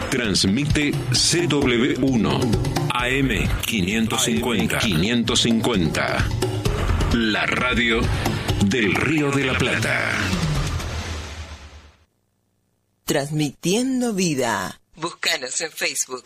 Transmite CW1 AM 550. La radio del Río de la Plata. Transmitiendo vida. Búscanos en Facebook.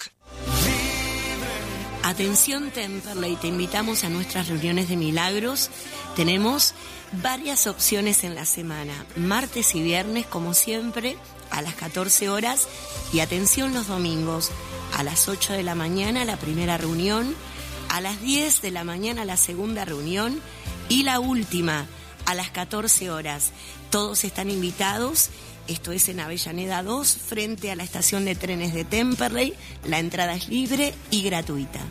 Atención Temperley, te invitamos a nuestras reuniones de milagros. Tenemos varias opciones en la semana, martes y viernes como siempre a las 14 horas y atención los domingos a las 8 de la mañana la primera reunión, a las 10 de la mañana la segunda reunión y la última a las 14 horas. Todos están invitados. Esto es en Avellaneda 2, frente a la estación de trenes de Temperley. La entrada es libre y gratuita.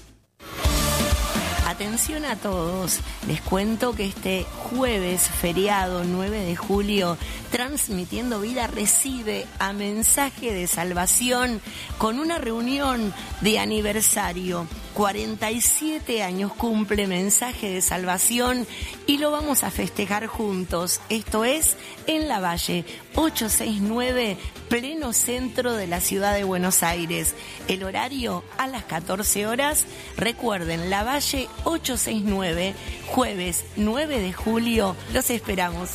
Atención a todos, les cuento que este jueves feriado 9 de julio, Transmitiendo Vida recibe a Mensaje de Salvación con una reunión de aniversario. 47 años cumple Mensaje de Salvación y lo vamos a festejar juntos. Esto es en La Valle, 869, pleno centro de la ciudad de Buenos Aires. El horario a las 14 horas. Recuerden, La Valle 869, jueves 9 de julio. Los esperamos.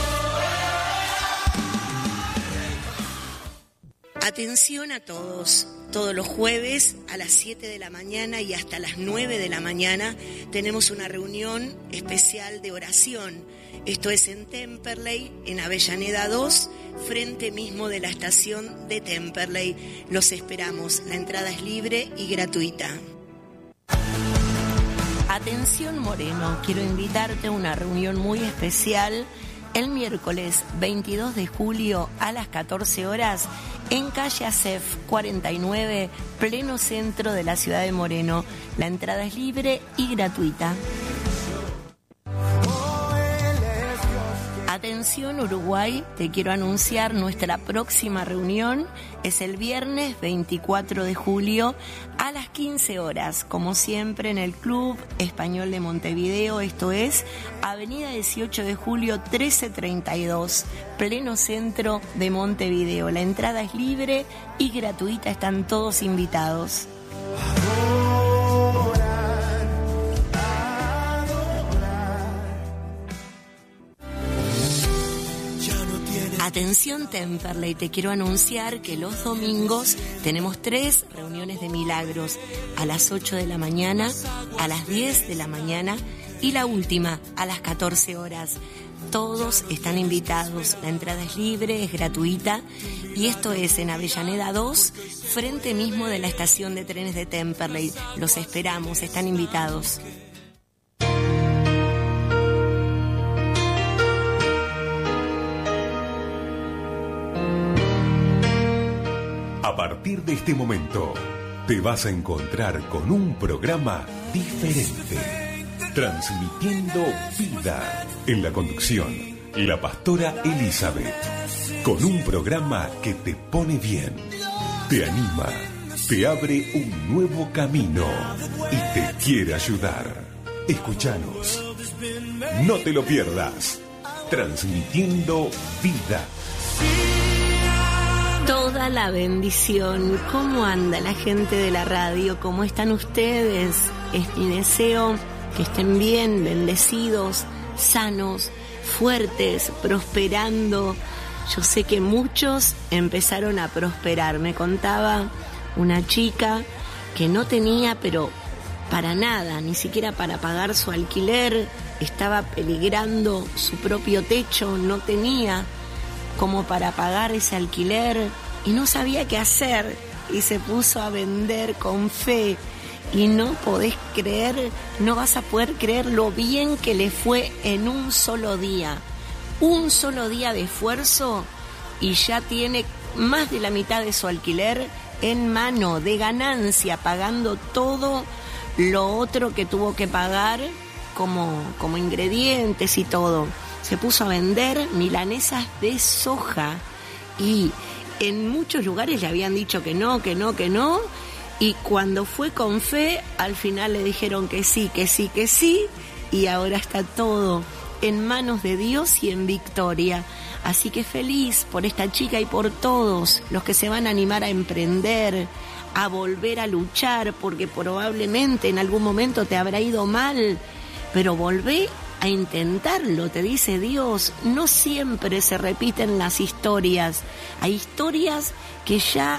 Atención a todos. Todos los jueves a las 7 de la mañana y hasta las 9 de la mañana tenemos una reunión especial de oración. Esto es en Temperley, en Avellaneda 2, frente mismo de la estación de Temperley. Los esperamos. La entrada es libre y gratuita. Atención Moreno, quiero invitarte a una reunión muy especial el miércoles 22 de julio a las 14 horas en calle Acef 49, pleno centro de la ciudad de Moreno. La entrada es libre y gratuita. Atención Uruguay, te quiero anunciar nuestra próxima reunión. Es el viernes 24 de julio a las 15 horas, como siempre en el Club Español de Montevideo. Esto es Avenida 18 de Julio 1332, pleno centro de Montevideo. La entrada es libre y gratuita, están todos invitados. Atención Temperley, te quiero anunciar que los domingos tenemos 3 reuniones de milagros, a las 8 de la mañana, a las 10 de la mañana y la última a las 14 horas. Todos están invitados, la entrada es libre, es gratuita y esto es en Avellaneda 2, frente mismo de la estación de trenes de Temperley. Los esperamos, están invitados. A partir de este momento, te vas a encontrar con un programa diferente. Transmitiendo vida. En la conducción, la pastora Elizabeth. Con un programa que te pone bien, te anima, te abre un nuevo camino y te quiere ayudar. Escúchanos. No te lo pierdas. Transmitiendo vida. Toda la bendición. ¿Cómo anda la gente de la radio? ¿Cómo están ustedes? Es mi deseo que estén bien, bendecidos, sanos, fuertes, prosperando. Yo sé que muchos empezaron a prosperar. Me contaba una chica que no tenía, pero para nada, ni siquiera para pagar su alquiler. Estaba peligrando su propio techo, no tenía como para pagar ese alquiler y no sabía qué hacer y se puso a vender con fe y no podés creer, no vas a poder creer lo bien que le fue en un solo día de esfuerzo y ya tiene más de la mitad de su alquiler en mano, de ganancia, pagando todo lo otro que tuvo que pagar como ingredientes y todo. Se puso a vender milanesas de soja y en muchos lugares le habían dicho que no, y cuando fue con fe, al final le dijeron que sí, y ahora está todo en manos de Dios y en victoria. Así que feliz por esta chica y por todos los que se van a animar a emprender, a volver a luchar, porque probablemente en algún momento te habrá ido mal, pero volvé a intentarlo, te dice Dios. No siempre se repiten las historias. Hay historias que ya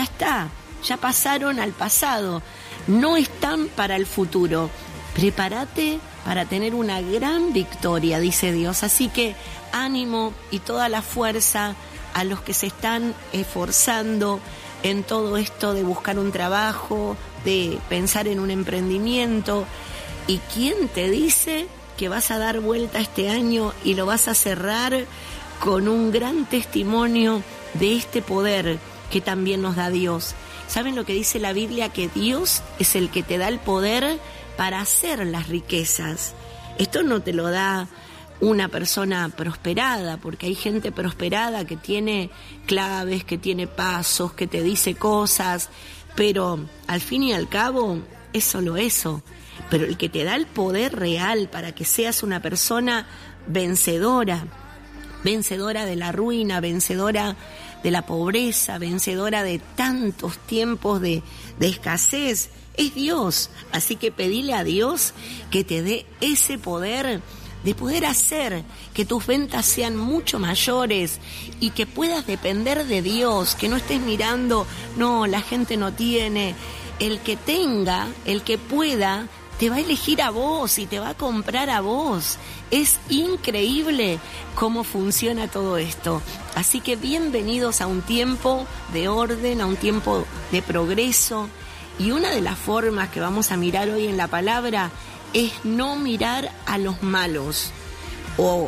pasaron al pasado, no están para el futuro. Prepárate para tener una gran victoria, dice Dios. Así que ánimo y toda la fuerza a los que se están esforzando en todo esto de buscar un trabajo, de pensar en un emprendimiento. ¿Y quién te dice que vas a dar vuelta este año y lo vas a cerrar con un gran testimonio de este poder que también nos da Dios? ¿Saben lo que dice la Biblia? Que Dios es el que te da el poder para hacer las riquezas. Esto no te lo da una persona prosperada, porque hay gente prosperada que tiene claves, que tiene pasos, que te dice cosas, pero al fin y al cabo es solo eso. Pero el que te da el poder real para que seas una persona vencedora, vencedora de la ruina, vencedora de la pobreza, vencedora de tantos tiempos de escasez, es Dios. Así que pedile a Dios que te dé ese poder de poder hacer que tus ventas sean mucho mayores y que puedas depender de Dios, que no estés mirando, no, la gente no tiene. El que tenga, el que pueda, te va a elegir a vos y te va a comprar a vos. Es increíble cómo funciona todo esto. Así que bienvenidos a un tiempo de orden, a un tiempo de progreso. Y una de las formas que vamos a mirar hoy en la palabra es no mirar a los malos, o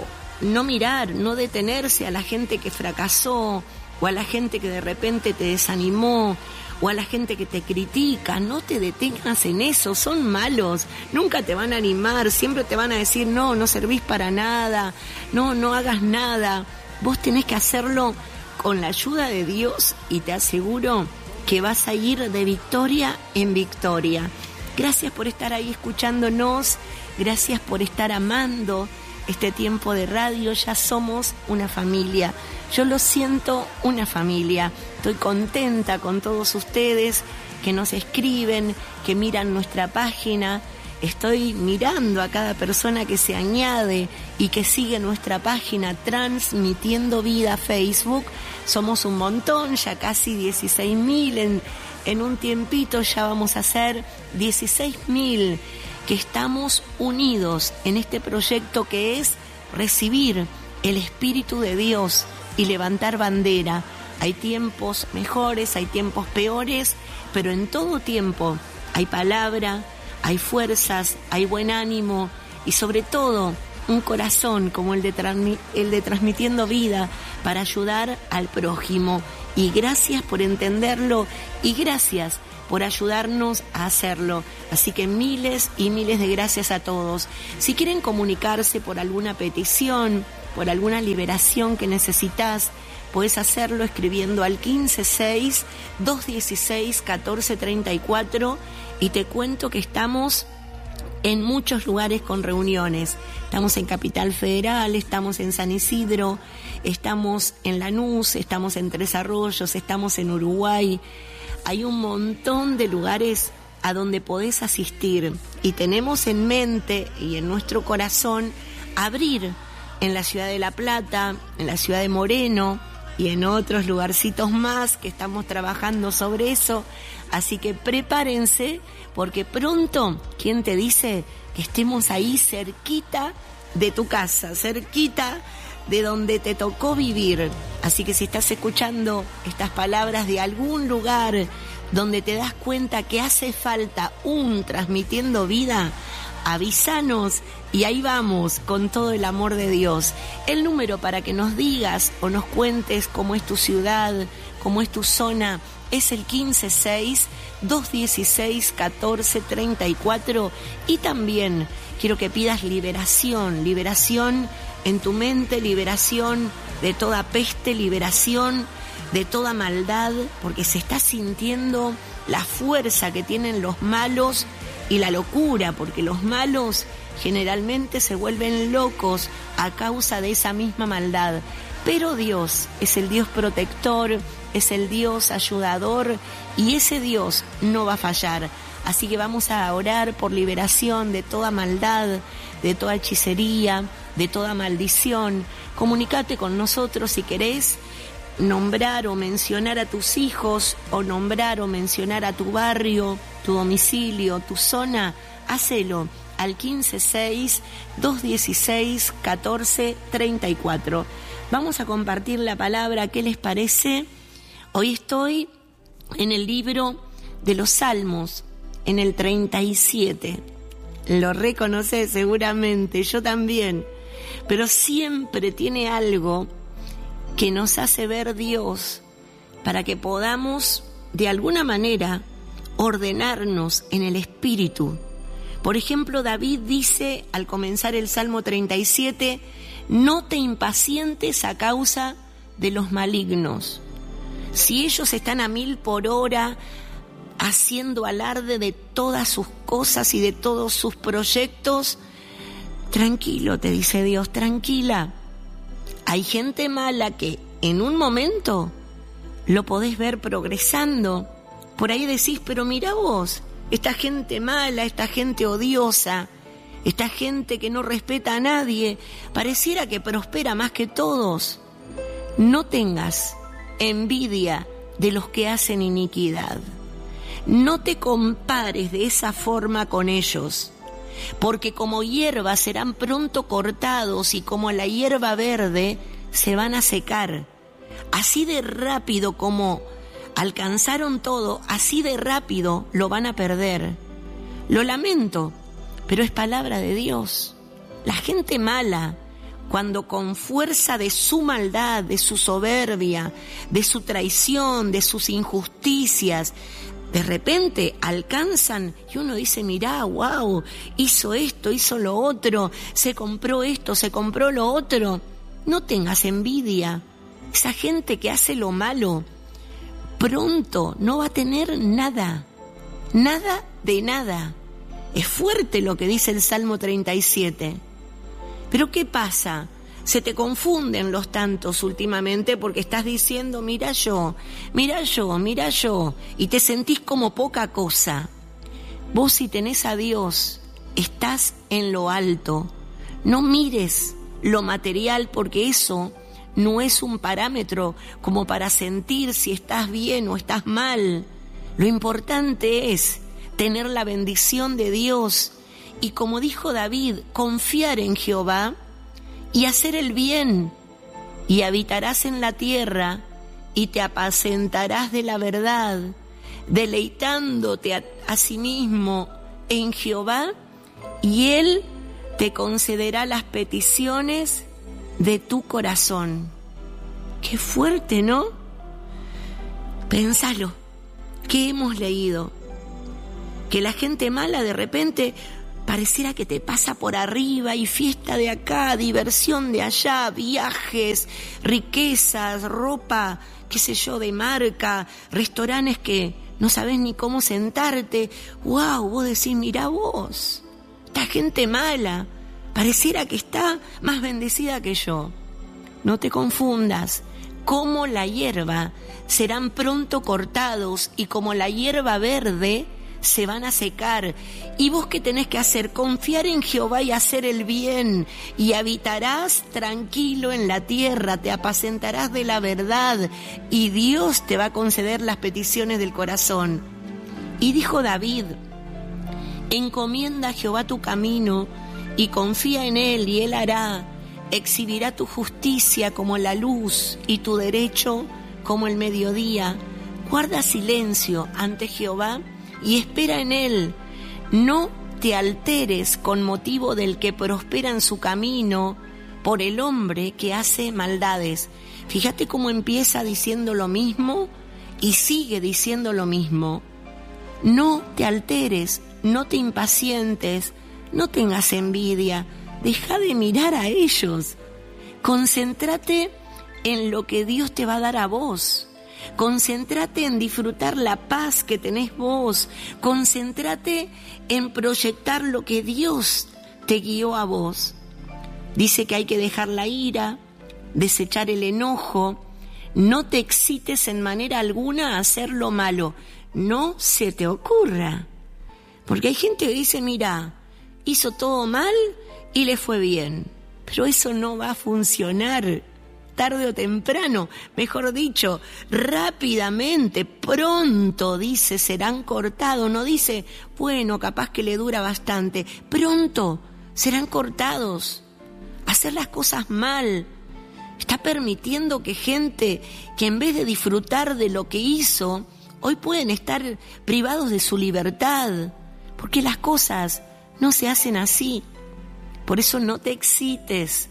no detenerse a la gente que fracasó, o a la gente que de repente te desanimó, o a la gente que te critica. No te detengas en eso, son malos, nunca te van a animar, siempre te van a decir no servís para nada, no hagas nada. Vos tenés que hacerlo con la ayuda de Dios y te aseguro que vas a ir de victoria en victoria. Gracias por estar ahí escuchándonos, gracias por estar amando este tiempo de radio. Ya somos una familia, yo lo siento, una familia. Estoy contenta con todos ustedes que nos escriben, que miran nuestra página. Estoy mirando a cada persona que se añade y que sigue nuestra página Transmitiendo Vida Facebook. Somos un montón, ya casi 16.000 en un tiempito ya vamos a hacer 16.000 que estamos unidos en este proyecto que es recibir el Espíritu de Dios y levantar bandera. Hay tiempos mejores, hay tiempos peores, pero en todo tiempo hay palabra, hay fuerzas, hay buen ánimo y sobre todo un corazón como el de Transmitiendo Vida para ayudar al prójimo. Y gracias por entenderlo y gracias por ayudarnos a hacerlo. Así que miles y miles de gracias a todos. Si quieren comunicarse por alguna petición, por alguna liberación que necesitas, puedes hacerlo escribiendo al 156-216-1434 y te cuento que estamos en muchos lugares con reuniones. Estamos en Capital Federal, estamos en San Isidro, estamos en Lanús, estamos en Tres Arroyos, estamos en Uruguay. Hay un montón de lugares a donde podés asistir y tenemos en mente y en nuestro corazón abrir en la ciudad de La Plata, en la ciudad de Moreno y en otros lugarcitos más que estamos trabajando sobre eso. Así que prepárense porque pronto, ¿quién te dice que estemos ahí cerquita de tu casa, cerquita de donde te tocó vivir? Así que si estás escuchando estas palabras de algún lugar donde te das cuenta que hace falta un Transmitiendo Vida, avísanos y ahí vamos con todo el amor de Dios. El número para que nos digas o nos cuentes cómo es tu ciudad, cómo es tu zona, es el 156-216-1434 y también quiero que pidas liberación en tu mente, liberación de toda peste, liberación de toda maldad, porque se está sintiendo la fuerza que tienen los malos y la locura, porque los malos generalmente se vuelven locos a causa de esa misma maldad. Pero Dios es el Dios protector, es el Dios ayudador, y ese Dios no va a fallar. Así que vamos a orar por liberación de toda maldad, de toda hechicería, de toda maldición. Comunícate con nosotros si querés nombrar o mencionar a tus hijos, o nombrar o mencionar a tu barrio, tu domicilio, tu zona. Hacelo al 156-216-1434. Vamos a compartir la palabra. ¿Qué les parece? Hoy estoy en el libro de los Salmos, en el 37. Lo reconoces seguramente, yo también. Pero siempre tiene algo que nos hace ver Dios para que podamos, de alguna manera, ordenarnos en el espíritu. Por ejemplo, David dice al comenzar el Salmo 37, no te impacientes a causa de los malignos. Si ellos están a 1000 por hora, haciendo alarde de todas sus cosas y de todos sus proyectos, tranquilo, te dice Dios, tranquila. Hay gente mala que en un momento lo podés ver progresando. Por ahí decís, pero mira vos, esta gente mala, esta gente odiosa, esta gente que no respeta a nadie, pareciera que prospera más que todos. No tengas envidia de los que hacen iniquidad. No te compares de esa forma con ellos, porque como hierba serán pronto cortados y como la hierba verde se van a secar. Así de rápido como alcanzaron todo, así de rápido lo van a perder. Lo lamento, pero es palabra de Dios. La gente mala, cuando con fuerza de su maldad, de su soberbia, de su traición, de sus injusticias, de repente alcanzan y uno dice, mirá, wow, hizo esto, hizo lo otro, se compró esto, se compró lo otro. No tengas envidia. Esa gente que hace lo malo, pronto no va a tener nada, nada de nada. Es fuerte lo que dice el Salmo 37. Pero ¿qué pasa? Se te confunden los tantos últimamente porque estás diciendo, mira yo, y te sentís como poca cosa. Vos, si tenés a Dios, estás en lo alto. No mires lo material, porque eso no es un parámetro como para sentir si estás bien o estás mal. Lo importante es tener la bendición de Dios y, como dijo David, confiar en Jehová y hacer el bien, y habitarás en la tierra y te apacentarás de la verdad, deleitándote a sí mismo en Jehová, y Él te concederá las peticiones de tu corazón. Qué fuerte, ¿no? Pénsalo. ¿Qué hemos leído? Que la gente mala de repente pareciera que te pasa por arriba, y fiesta de acá, diversión de allá, viajes, riquezas, ropa, qué sé yo, de marca, restaurantes que no sabés ni cómo sentarte. ¡Wow! Vos decís, mirá vos, esta gente mala pareciera que está más bendecida que yo. No te confundas. Como la hierba serán pronto cortados, y como la hierba verde se van a secar. ¿Y vos qué tenés que hacer? Confiar en Jehová y hacer el bien, y habitarás tranquilo en la tierra, te apacentarás de la verdad, y Dios te va a conceder las peticiones del corazón. Y dijo David, encomienda a Jehová tu camino y confía en Él, y Él hará. Exhibirá tu justicia como la luz y tu derecho como el mediodía. Guarda silencio ante Jehová y espera en Él. No te alteres con motivo del que prospera en su camino, por el hombre que hace maldades. Fíjate cómo empieza diciendo lo mismo y sigue diciendo lo mismo. No te alteres, no te impacientes, no tengas envidia, deja de mirar a ellos. Concéntrate en lo que Dios te va a dar a vos. Concéntrate en disfrutar la paz que tenés vos. Concéntrate en proyectar lo que Dios te guió a vos. Dice que hay que dejar la ira, desechar el enojo. No te excites en manera alguna a hacer lo malo. No se te ocurra. Porque hay gente que dice, mira, hizo todo mal y le fue bien. Pero eso no va a funcionar. Tarde o temprano, mejor dicho, rápidamente, pronto, dice, serán cortados. No dice, bueno, capaz que le dura bastante. Pronto serán cortados. Hacer las cosas mal está permitiendo que gente que en vez de disfrutar de lo que hizo, hoy pueden estar privados de su libertad, porque las cosas no se hacen así. Por eso no te excites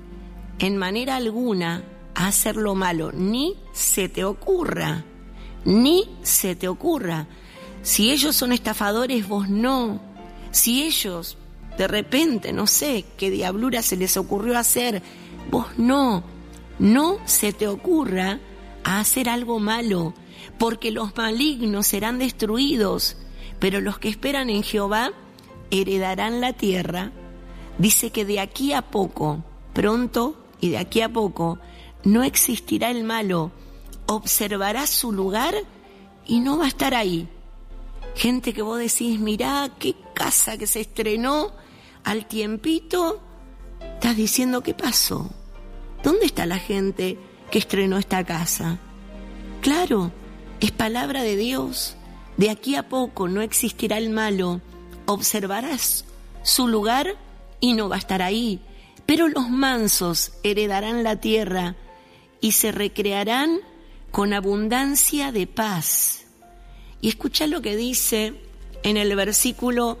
en manera alguna a hacer lo malo, ni se te ocurra, ni se te ocurra. Si ellos son estafadores, vos no. Si ellos, de repente, no sé qué diablura se les ocurrió hacer, vos no. No se te ocurra a hacer algo malo, porque los malignos serán destruidos, pero los que esperan en Jehová heredarán la tierra. Dice que de aquí a poco, pronto y de aquí a poco, no existirá el malo. Observarás su lugar y no va a estar ahí. Gente que vos decís, mirá qué casa que se estrenó, al tiempito estás diciendo, ¿qué pasó? ¿Dónde está la gente que estrenó esta casa? Claro, es palabra de Dios. De aquí a poco no existirá el malo. Observarás su lugar y no va a estar ahí. Pero los mansos heredarán la tierra y se recrearán con abundancia de paz. Y escucha lo que dice en el versículo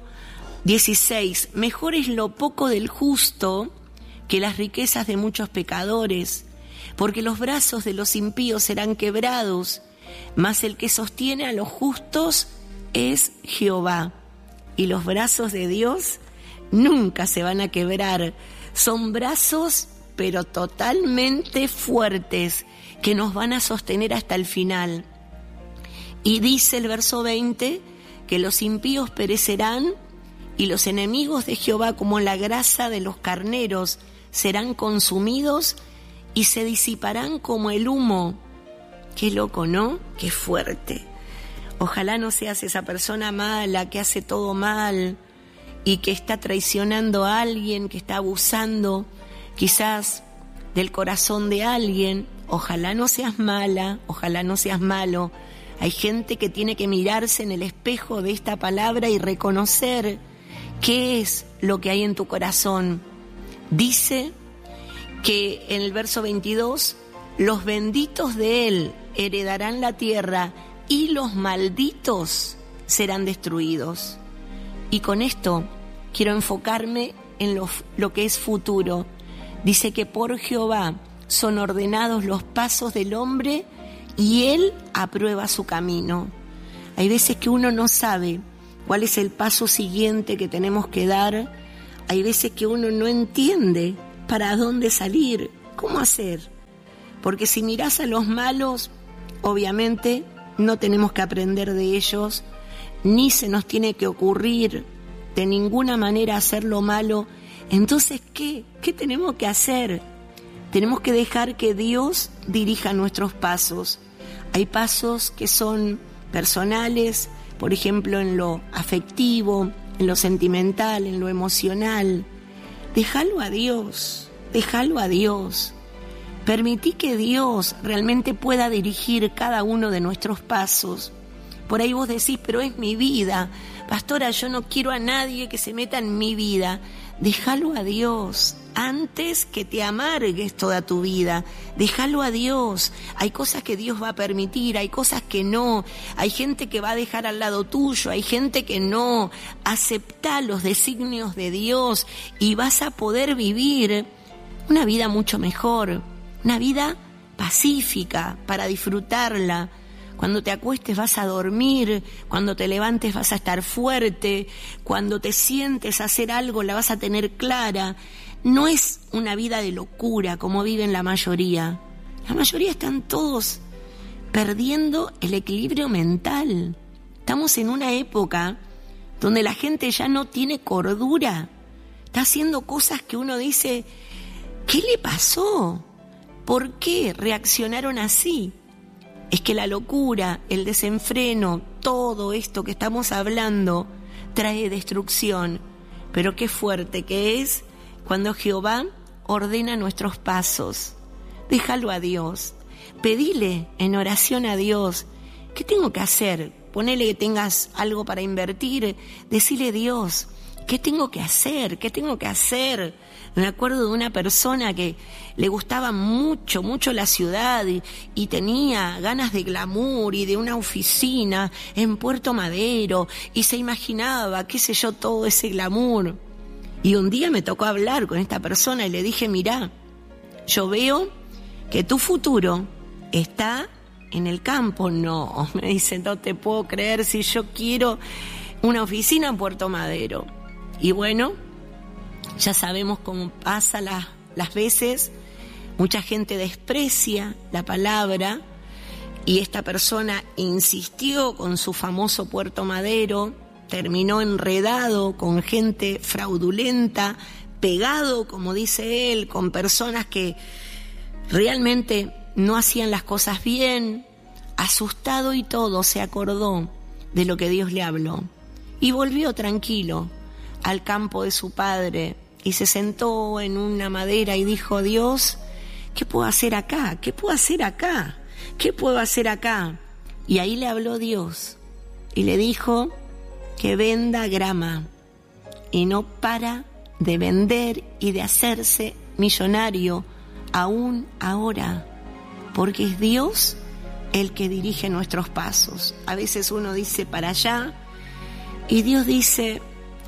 16. Mejor es lo poco del justo que las riquezas de muchos pecadores, porque los brazos de los impíos serán quebrados, mas el que sostiene a los justos es Jehová. Y los brazos de Dios nunca se van a quebrar. Son brazos, pero totalmente fuertes, que nos van a sostener hasta el final. Y dice el verso 20, que los impíos perecerán y los enemigos de Jehová, como la grasa de los carneros, serán consumidos y se disiparán como el humo. Qué loco, ¿no? Qué fuerte. Ojalá no seas esa persona mala que hace todo mal y que está traicionando a alguien, que está abusando quizás del corazón de alguien. Ojalá no seas mala, ojalá no seas malo. Hay gente que tiene que mirarse en el espejo de esta palabra y reconocer qué es lo que hay en tu corazón. Dice que en el verso 22, los benditos de él heredarán la tierra y los malditos serán destruidos. Y con esto quiero enfocarme en lo que es futuro. Dice que por Jehová son ordenados los pasos del hombre y él aprueba su camino. Hay veces que uno no sabe cuál es el paso siguiente que tenemos que dar. Hay veces que uno no entiende para dónde salir, cómo hacer. Porque si mirás a los malos, obviamente no tenemos que aprender de ellos, ni se nos tiene que ocurrir de ninguna manera hacer lo malo. Entonces, ¿qué tenemos que hacer? Tenemos que dejar que Dios dirija nuestros pasos. Hay pasos que son personales, por ejemplo, en lo afectivo, en lo sentimental, en lo emocional. Déjalo a Dios, déjalo a Dios. Permití que Dios realmente pueda dirigir cada uno de nuestros pasos. Por ahí vos decís, pero es mi vida. Pastora, yo no quiero a nadie que se meta en mi vida. Déjalo a Dios antes que te amargues toda tu vida. Déjalo a Dios. Hay cosas que Dios va a permitir, hay cosas que no. Hay gente que va a dejar al lado tuyo, hay gente que no. Aceptá los designios de Dios y vas a poder vivir una vida mucho mejor, una vida pacífica para disfrutarla. Cuando te acuestes vas a dormir, cuando te levantes vas a estar fuerte, cuando te sientes a hacer algo la vas a tener clara. No es una vida de locura como viven la mayoría. La mayoría están todos perdiendo el equilibrio mental. Estamos en una época donde la gente ya no tiene cordura. Está haciendo cosas que uno dice, ¿qué le pasó? ¿Por qué reaccionaron así? Es que la locura, el desenfreno, todo esto que estamos hablando trae destrucción. Pero qué fuerte que es cuando Jehová ordena nuestros pasos. Déjalo a Dios. Pedile en oración a Dios. ¿Qué tengo que hacer? Ponele que tengas algo para invertir. Decile, Dios, ¿qué tengo que hacer? ¿Qué tengo que hacer? Me acuerdo de una persona que le gustaba mucho la ciudad y tenía ganas de glamour y de una oficina en Puerto Madero y se imaginaba, qué sé yo, todo ese glamour. Y un día me tocó hablar con esta persona y le dije, mirá, yo veo que tu futuro está en el campo. No, me dice, no te puedo creer si yo quiero una oficina en Puerto Madero. Y bueno, ya sabemos cómo pasa las veces, mucha gente desprecia la palabra y esta persona insistió con su famoso Puerto Madero, terminó enredado con gente fraudulenta, pegado, como dice él, con personas que realmente no hacían las cosas bien, asustado y todo, se acordó de lo que Dios le habló y volvió tranquilo al campo de su padre y se sentó en una madera y dijo, Dios, ¿qué puedo hacer acá? ¿Qué puedo hacer acá? ¿Qué puedo hacer acá? Y ahí le habló Dios y le dijo que venda grama y no para de vender y de hacerse millonario aún ahora, porque es Dios el que dirige nuestros pasos. A veces uno dice para allá y Dios dice,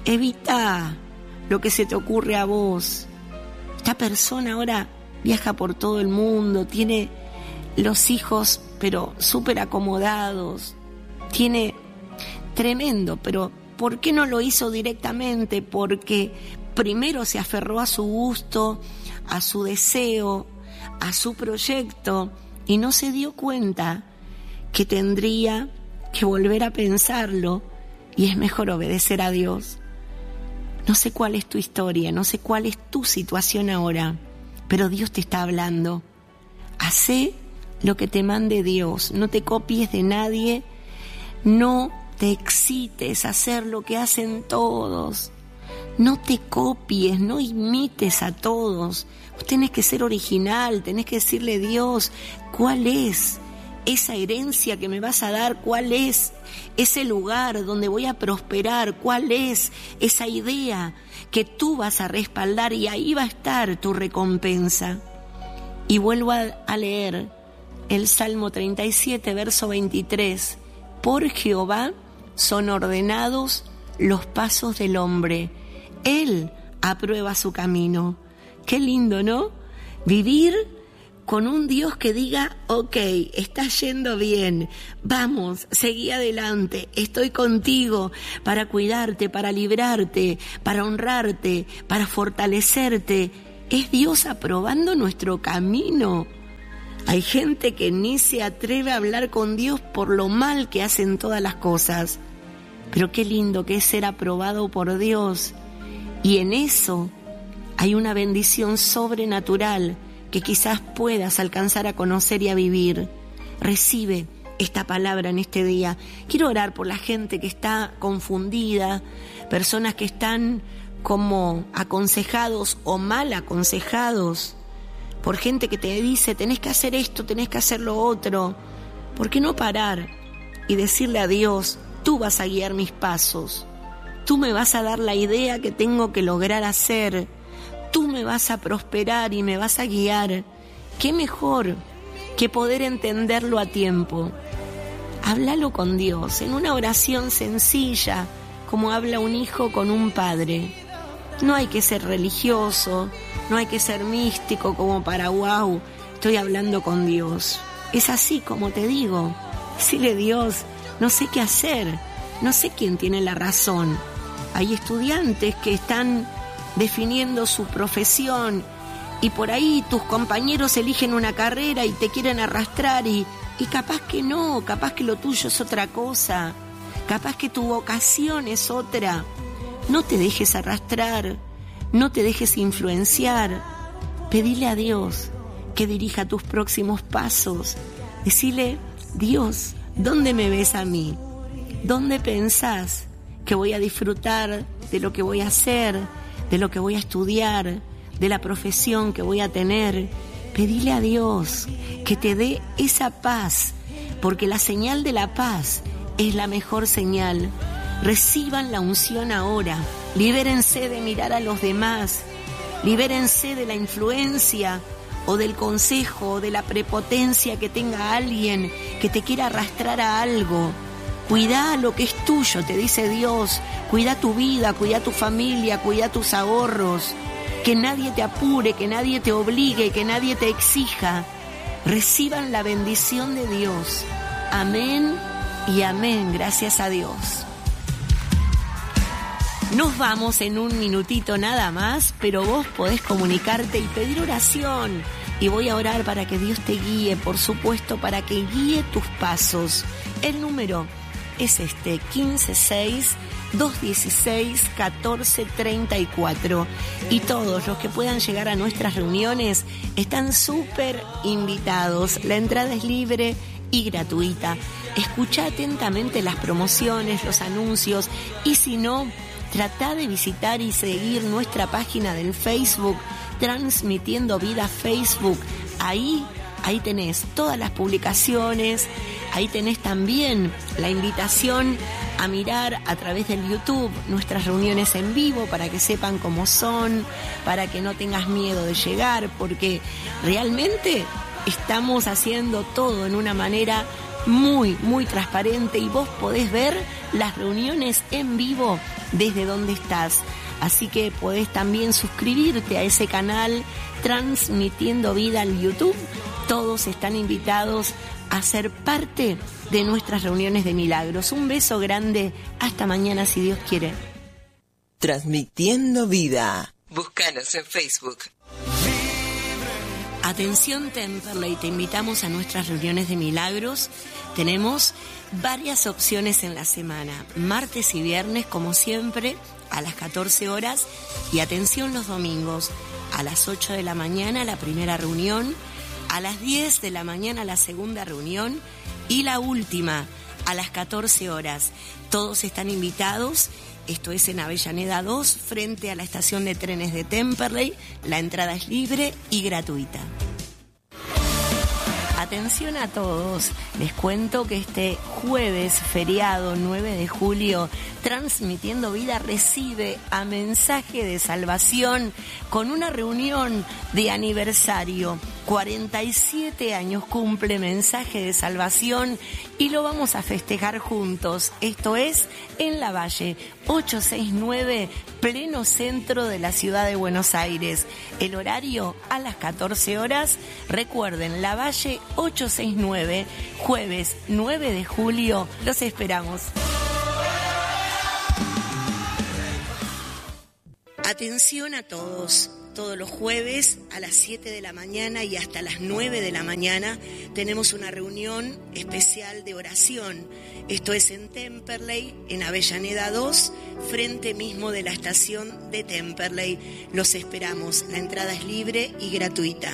evita lo que se te ocurre a vos. Esta persona ahora viaja por todo el mundo, tiene los hijos pero súper acomodados, tiene tremendo, pero ¿por qué no lo hizo directamente? Porque primero se aferró a su gusto, a su deseo, a su proyecto y no se dio cuenta que tendría que volver a pensarlo y es mejor obedecer a Dios. No sé cuál es tu historia, no sé cuál es tu situación ahora, pero Dios te está hablando. Hacé lo que te mande Dios, no te copies de nadie, no te excites a hacer lo que hacen todos. No te copies, no imites a todos. Vos tenés que ser original, tenés que decirle, Dios, ¿cuál es esa herencia que me vas a dar? ¿Cuál es ese lugar donde voy a prosperar? ¿Cuál es esa idea que tú vas a respaldar? Y ahí va a estar tu recompensa. Y vuelvo a leer el Salmo 37, verso 23. Por Jehová son ordenados los pasos del hombre. Él aprueba su camino. Qué lindo, ¿no? Vivir con un Dios que diga, ok, estás yendo bien, vamos, seguí adelante, estoy contigo para cuidarte, para librarte, para honrarte, para fortalecerte. Es Dios aprobando nuestro camino. Hay gente que ni se atreve a hablar con Dios por lo mal que hacen todas las cosas. Pero qué lindo que es ser aprobado por Dios. Y en eso hay una bendición sobrenatural que quizás puedas alcanzar a conocer y a vivir. Recibe esta palabra en este día. Quiero orar por la gente que está confundida, personas que están como aconsejados o mal aconsejados, por gente que te dice, tenés que hacer esto, tenés que hacer lo otro. ¿Por qué no parar y decirle a Dios, tú vas a guiar mis pasos? Tú me vas a dar la idea que tengo que lograr hacer. Tú me vas a prosperar y me vas a guiar. ¿Qué mejor que poder entenderlo a tiempo? Háblalo con Dios en una oración sencilla, como habla un hijo con un padre. No hay que ser religioso, no hay que ser místico como para wow, estoy hablando con Dios. Es así como te digo. Decirle, Dios, no sé qué hacer, no sé quién tiene la razón. Hay estudiantes que están definiendo su profesión y por ahí tus compañeros eligen una carrera y te quieren arrastrar y Y capaz que no, capaz que lo tuyo es otra cosa, capaz que tu vocación es otra. No te dejes arrastrar, no te dejes influenciar. Pedile a Dios que dirija tus próximos pasos. Decile: Dios, ¿dónde me ves a mí? ¿Dónde pensás que voy a disfrutar de lo que voy a hacer, de lo que voy a estudiar, de la profesión que voy a tener? Pedile a Dios que te dé esa paz, porque la señal de la paz es la mejor señal. Reciban la unción ahora, libérense de mirar a los demás, libérense de la influencia o del consejo o de la prepotencia que tenga alguien que te quiera arrastrar a algo. Cuida lo que es tuyo, te dice Dios. Cuida tu vida, cuida tu familia, cuida tus ahorros. Que nadie te apure, que nadie te obligue, que nadie te exija. Reciban la bendición de Dios. Amén y amén, gracias a Dios. Nos vamos en un minutito nada más, pero vos podés comunicarte y pedir oración. Y voy a orar para que Dios te guíe, por supuesto, para que guíe tus pasos. El número es 156-216-1434. Y todos los que puedan llegar a nuestras reuniones están súper invitados. La entrada es libre y gratuita. Escucha atentamente las promociones, los anuncios, y si no, trata de visitar y seguir nuestra página del Facebook, Transmitiendo Vida Facebook. Ahí tenés todas las publicaciones, ahí tenés también la invitación a mirar a través del YouTube nuestras reuniones en vivo para que sepan cómo son, para que no tengas miedo de llegar, porque realmente estamos haciendo todo en una manera muy, muy transparente y vos podés ver las reuniones en vivo desde donde estás. Así que podés también suscribirte a ese canal Transmitiendo Vida al YouTube. Todos están invitados a ser parte de nuestras reuniones de milagros. Un beso grande. Hasta mañana, si Dios quiere. Transmitiendo Vida. Búscanos en Facebook. Atención Temperley, te invitamos a nuestras reuniones de milagros. Tenemos varias opciones en la semana, martes y viernes como siempre a las 14 horas y atención los domingos a las 8 de la mañana la primera reunión, a las 10 de la mañana la segunda reunión y la última a las 14 horas. Todos están invitados. Esto es en Avellaneda 2, frente a la estación de trenes de Temperley. La entrada es libre y gratuita. Atención a todos, les cuento que este jueves feriado 9 de julio, Transmitiendo Vida recibe a Mensaje de Salvación con una reunión de aniversario. 47 años cumple Mensaje de Salvación y lo vamos a festejar juntos. Esto es en La Valle, 869, pleno centro de la ciudad de Buenos Aires. El horario a las 14 horas. Recuerden, La Valle 869, jueves 9 de julio. Los esperamos. Atención a todos. Todos los jueves a las 7 de la mañana y hasta las 9 de la mañana tenemos una reunión especial de oración. Esto es en Temperley, en Avellaneda 2, frente mismo de la estación de Temperley. Los esperamos. La entrada es libre y gratuita.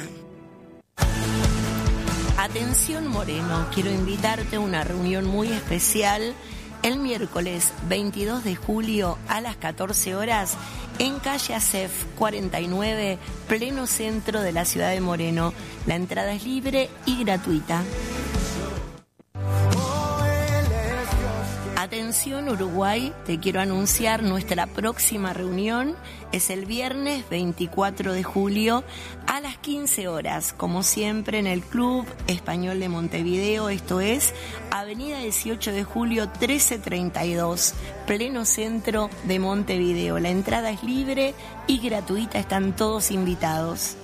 Atención Moreno, quiero invitarte a una reunión muy especial el miércoles 22 de julio a las 14 horas en calle Acef 49, pleno centro de la ciudad de Moreno. La entrada es libre y gratuita. Atención Uruguay, te quiero anunciar nuestra próxima reunión. Es el viernes 24 de julio a las 15 horas, como siempre en el Club Español de Montevideo. Esto es Avenida 18 de julio 1332, pleno centro de Montevideo. La entrada es libre y gratuita, están todos invitados.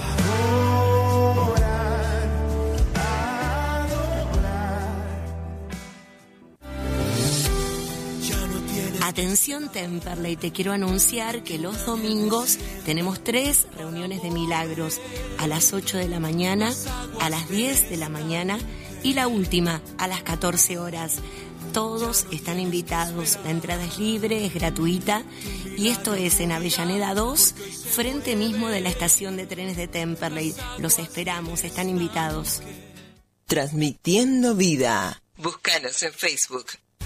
Atención Temperley, te quiero anunciar que los domingos tenemos 3 reuniones de milagros, a las 8 de la mañana, a las 10 de la mañana y la última a las 14 horas. Todos están invitados, la entrada es libre, es gratuita y esto es en Avellaneda 2, frente mismo de la estación de trenes de Temperley. Los esperamos, están invitados. Transmitiendo vida. Búscanos en Facebook.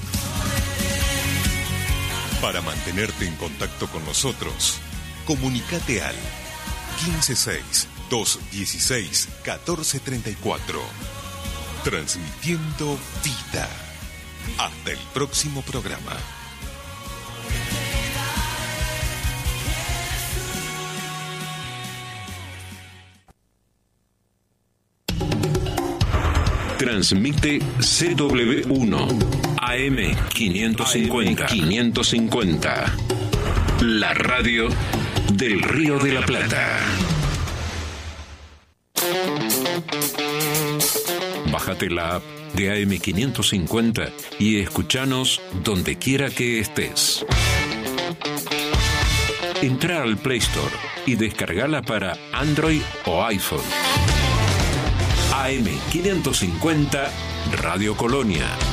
Para mantenerte en contacto con nosotros, comunícate al 156-216-1434. Transmitiendo vida. Hasta el próximo programa. Transmite CW1 AM 550. La radio del Río de la Plata. Bájate la app de AM550 y escuchanos donde quiera que estés. Entra al Play Store y descargala para Android o iPhone. AM550 Radio Colonia.